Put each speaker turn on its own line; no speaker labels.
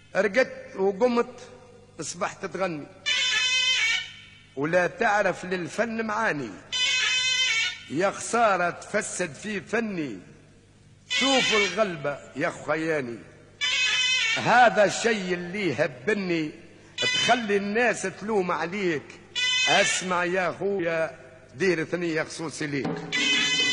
رقدت وقمت اصبحت تغني ولا تعرف للفن معاني، يا خسارة تفسد في فني، شوف الغلبة يا خياني. هذا الشيء اللي يهبني تخلي الناس تلوم عليك. اسمع يا اخويا دير ثنية خصوصي ليك.